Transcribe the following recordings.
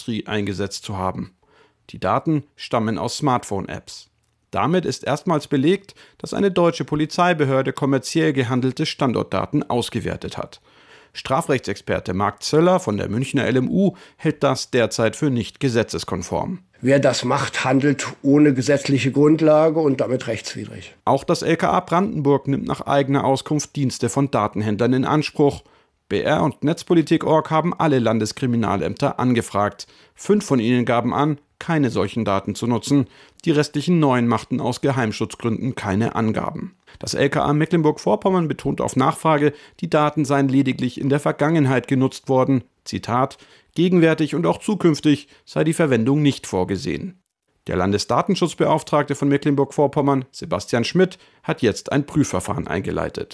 Industrie eingesetzt zu haben. Die Daten stammen aus Smartphone-Apps. Damit ist erstmals belegt, dass eine deutsche Polizeibehörde kommerziell gehandelte Standortdaten ausgewertet hat. Strafrechtsexperte Marc Zöller von der Münchner LMU hält das derzeit für nicht gesetzeskonform. Wer das macht, handelt ohne gesetzliche Grundlage und damit rechtswidrig. Auch das LKA Brandenburg nimmt nach eigener Auskunft Dienste von Datenhändlern in Anspruch. BR und Netzpolitik.org haben alle Landeskriminalämter angefragt. 5 von ihnen gaben an, keine solchen Daten zu nutzen. Die restlichen 9 machten aus Geheimschutzgründen keine Angaben. Das LKA Mecklenburg-Vorpommern betont auf Nachfrage, die Daten seien lediglich in der Vergangenheit genutzt worden. Zitat: Gegenwärtig und auch zukünftig sei die Verwendung nicht vorgesehen. Der Landesdatenschutzbeauftragte von Mecklenburg-Vorpommern, Sebastian Schmidt, hat jetzt ein Prüfverfahren eingeleitet.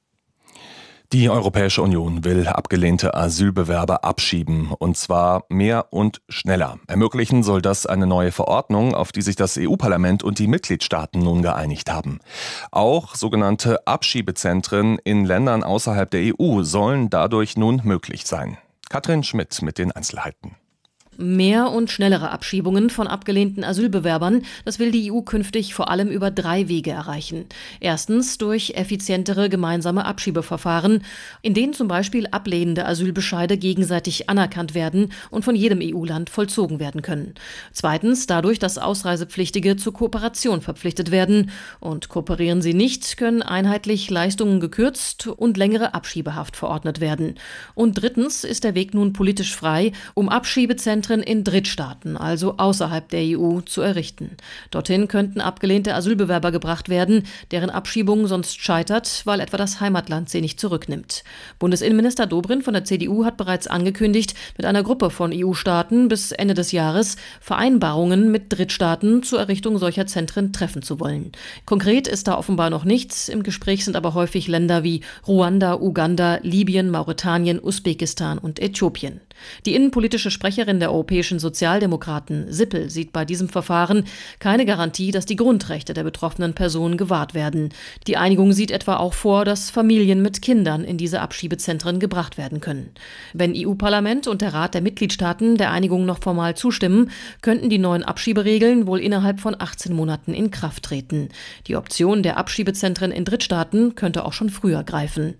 Die Europäische Union will abgelehnte Asylbewerber abschieben, und zwar mehr und schneller. Ermöglichen soll das eine neue Verordnung, auf die sich das EU-Parlament und die Mitgliedstaaten nun geeinigt haben. Auch sogenannte Abschiebezentren in Ländern außerhalb der EU sollen dadurch nun möglich sein. Katrin Schmidt mit den Einzelheiten. Mehr und schnellere Abschiebungen von abgelehnten Asylbewerbern, das will die EU künftig vor allem über 3 Wege erreichen. Erstens durch effizientere gemeinsame Abschiebeverfahren, in denen zum Beispiel ablehnende Asylbescheide gegenseitig anerkannt werden und von jedem EU-Land vollzogen werden können. Zweitens dadurch, dass Ausreisepflichtige zur Kooperation verpflichtet werden. Und kooperieren sie nicht, können einheitlich Leistungen gekürzt und längere Abschiebehaft verordnet werden. Und drittens ist der Weg nun politisch frei, um Abschiebezentren in Drittstaaten, also außerhalb der EU, zu errichten. Dorthin könnten abgelehnte Asylbewerber gebracht werden, deren Abschiebung sonst scheitert, weil etwa das Heimatland sie nicht zurücknimmt. Bundesinnenminister Dobrindt von der CDU hat bereits angekündigt, mit einer Gruppe von EU-Staaten bis Ende des Jahres Vereinbarungen mit Drittstaaten zur Errichtung solcher Zentren treffen zu wollen. Konkret ist da offenbar noch nichts. Im Gespräch sind aber häufig Länder wie Ruanda, Uganda, Libyen, Mauretanien, Usbekistan und Äthiopien. Die innenpolitische Sprecherin der europäischen Sozialdemokraten, Sippel, sieht bei diesem Verfahren keine Garantie, dass die Grundrechte der betroffenen Personen gewahrt werden. Die Einigung sieht etwa auch vor, dass Familien mit Kindern in diese Abschiebezentren gebracht werden können. Wenn EU-Parlament und der Rat der Mitgliedstaaten der Einigung noch formal zustimmen, könnten die neuen Abschieberegeln wohl innerhalb von 18 Monaten in Kraft treten. Die Option der Abschiebezentren in Drittstaaten könnte auch schon früher greifen.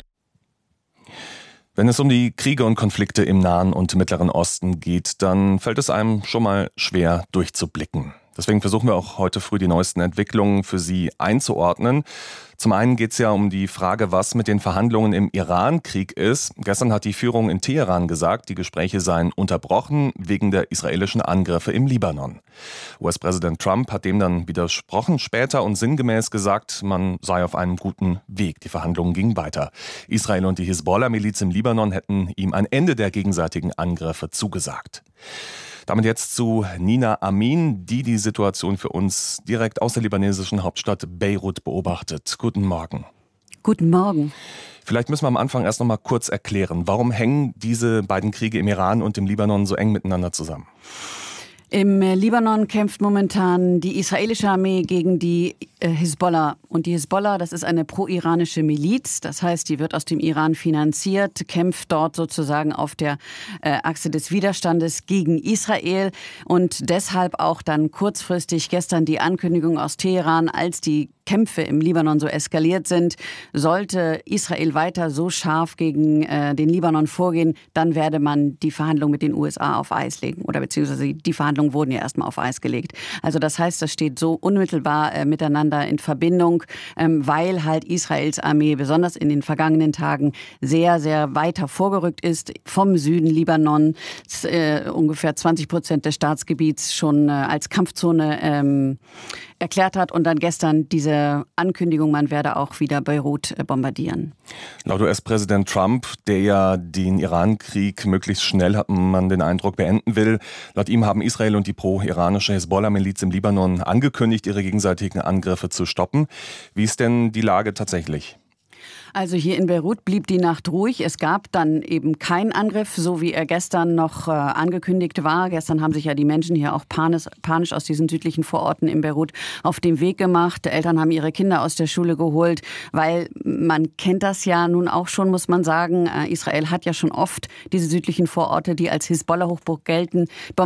Wenn es um die Kriege und Konflikte im Nahen und Mittleren Osten geht, dann fällt es einem schon mal schwer durchzublicken. Deswegen versuchen wir auch heute früh die neuesten Entwicklungen für Sie einzuordnen. Zum einen geht es ja um die Frage, was mit den Verhandlungen im Iran-Krieg ist. Gestern hat die Führung in Teheran gesagt, die Gespräche seien unterbrochen wegen der israelischen Angriffe im Libanon. US-Präsident Trump hat dem dann widersprochen später und sinngemäß gesagt, man sei auf einem guten Weg. Die Verhandlungen gingen weiter. Israel und die Hisbollah-Miliz im Libanon hätten ihm ein Ende der gegenseitigen Angriffe zugesagt. Damit jetzt zu Nina Amin, die Situation für uns direkt aus der libanesischen Hauptstadt Beirut beobachtet. Guten Morgen. Guten Morgen. Vielleicht müssen wir am Anfang erst noch mal kurz erklären, warum hängen diese beiden Kriege im Iran und im Libanon so eng miteinander zusammen? Im Libanon kämpft momentan die israelische Armee gegen die Hisbollah. Und die Hisbollah, das ist eine pro-iranische Miliz. Das heißt, die wird aus dem Iran finanziert, kämpft dort sozusagen auf der Achse des Widerstandes gegen Israel. Und deshalb auch dann kurzfristig gestern die Ankündigung aus Teheran, als die Kämpfe im Libanon so eskaliert sind, sollte Israel weiter so scharf gegen den Libanon vorgehen, dann werde man die Verhandlungen mit den USA auf Eis legen. Oder beziehungsweise die Verhandlungen wurden ja erstmal auf Eis gelegt. Also das heißt, das steht so unmittelbar miteinander in Verbindung, weil halt Israels Armee besonders in den vergangenen Tagen sehr, sehr weiter vorgerückt ist. Vom Süden Libanons ungefähr 20% des Staatsgebiets schon als Kampfzone erklärt hat und dann gestern diese Ankündigung, man werde auch wieder Beirut bombardieren. Laut US-Präsident Trump, der ja den Iran-Krieg möglichst schnell, hat man den Eindruck, beenden will. Laut ihm haben Israel und die pro-iranische Hisbollah-Miliz im Libanon angekündigt, ihre gegenseitigen Angriffe zu stoppen. Wie ist denn die Lage tatsächlich? Also hier in Beirut blieb die Nacht ruhig. Es gab dann eben keinen Angriff, so wie er gestern noch angekündigt war. Gestern haben sich ja die Menschen hier auch panisch aus diesen südlichen Vororten in Beirut auf den Weg gemacht. Die Eltern haben ihre Kinder aus der Schule geholt, weil man kennt das ja nun auch schon, muss man sagen. Israel hat ja schon oft diese südlichen Vororte, die als Hisbollah-Hochburg gelten,